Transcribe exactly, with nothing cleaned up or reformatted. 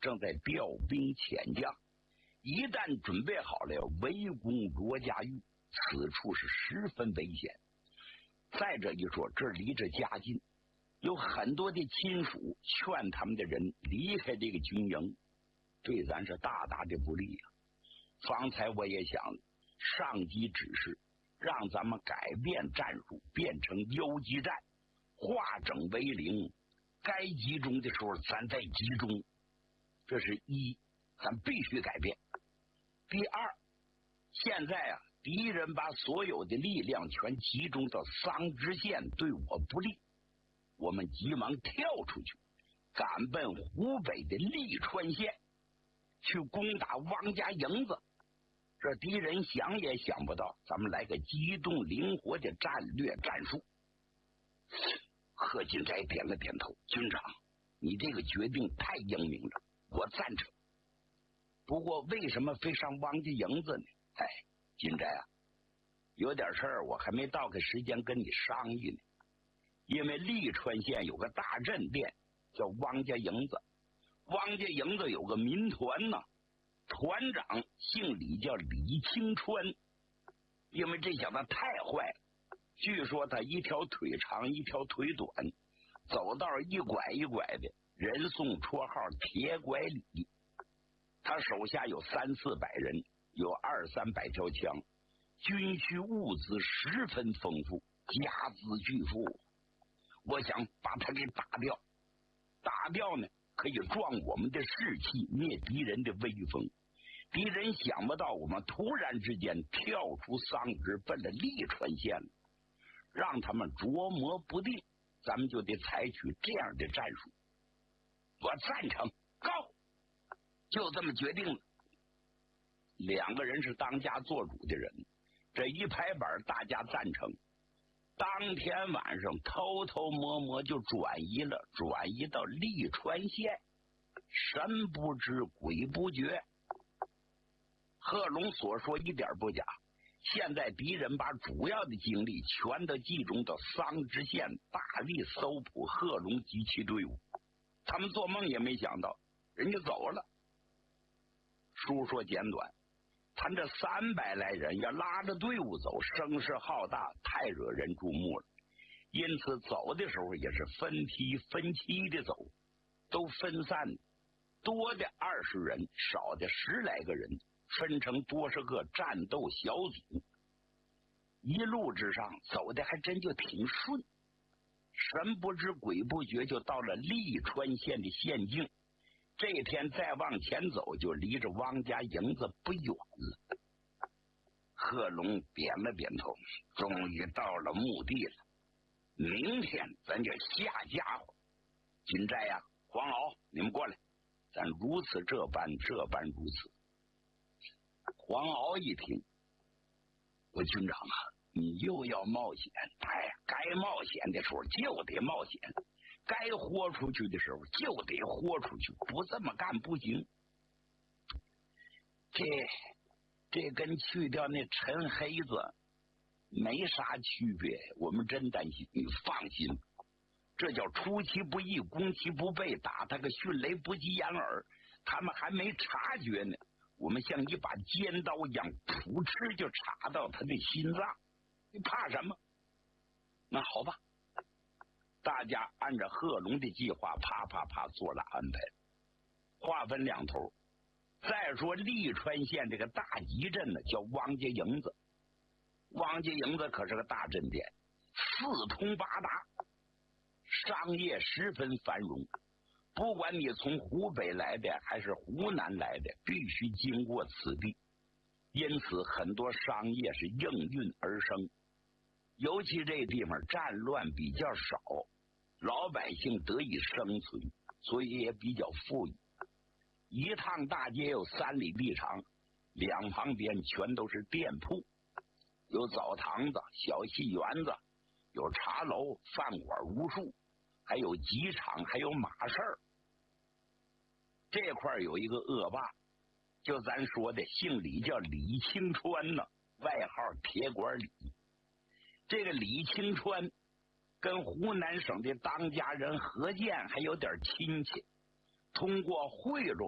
正在调兵遣将，一旦准备好了要围攻罗家峪，此处是十分危险。再者一说，这离着家近，有很多的亲属劝他们的人离开这个军营，对咱是大大的不利啊。方才我也想，上级指示让咱们改变战术，变成游击战，化整为零，该集中的时候咱再集中，这是一，咱必须改变。第二，现在啊，敌人把所有的力量全集中到桑植县，对我不利，我们急忙跳出去，赶奔湖北的利川县，去攻打汪家营子。这敌人想也想不到，咱们来个机动灵活的战略战术。贺锦斋点了点头，军长，你这个决定太英明了，我赞成。不过为什么非上汪家营子呢？哎，锦斋啊，有点事儿我还没到个时间跟你商议呢。因为利川县有个大镇店叫汪家营子，汪家营子有个民团呢，团长姓李，叫李清川。因为这小子太坏了，据说他一条腿长一条腿短，走道一拐一拐的，人送绰号铁拐李。他手下有三四百人，有二三百条枪，军需物资十分丰富，家资巨富。我想把他给打掉，打掉呢可以壮我们的士气，灭敌人的威风。敌人想不到我们突然之间跳出桑植，奔了利川县了，让他们琢磨不定，咱们就得采取这样的战术。我赞成，高，就这么决定了。两个人是当家做主的人，这一拍板，大家赞成。当天晚上偷偷摸摸就转移了，转移到利川县，神不知鬼不觉。贺龙所说一点不假，现在敌人把主要的精力全都集中到桑植县，大力搜捕贺龙及其队伍。他们做梦也没想到人家走了。书说简短，他这三百来人要拉着队伍走，声势浩大，太惹人注目了。因此走的时候也是分批分期的走，都分散，多的二十人，少的十来个人，分成多少个战斗小组。一路之上走的还真就挺顺，神不知鬼不觉就到了利川县的县境。这天再往前走，就离着汪家营子不远了。贺龙点了点头，终于到了墓地了。明天咱就下家伙。锦斋呀、啊，黄鳌，你们过来，咱如此这般，这般如此。黄鳌一听，我军长啊，你又要冒险。哎，该冒险的时候就得冒险，该豁出去的时候就得豁出去，不这么干不行。这这跟去掉那陈黑子没啥区别，我们真担心。你放心，这叫出其不意，攻其不备，打他个迅雷不及掩耳，他们还没察觉呢，我们像一把尖刀一样，噗嗤就插到他的心脏。你怕什么？那好吧，大家按照贺龙的计划，啪啪啪做了安排，划分两头。再说利川县这个大集镇呢，叫汪家营子。汪家营子可是个大镇店，四通八达，商业十分繁荣。不管你从湖北来的还是湖南来的，必须经过此地，因此很多商业是应运而生。尤其这地方战乱比较少，老百姓得以生存，所以也比较富裕。一趟大街有三里地长，两旁边全都是店铺，有澡堂子、小戏园子，有茶楼、饭馆无数，还有机场，还有马市。这块有一个恶霸，就咱说的姓李，叫李清川呢，外号铁管李。这个李清川跟湖南省的当家人何健还有点亲戚，通过贿赂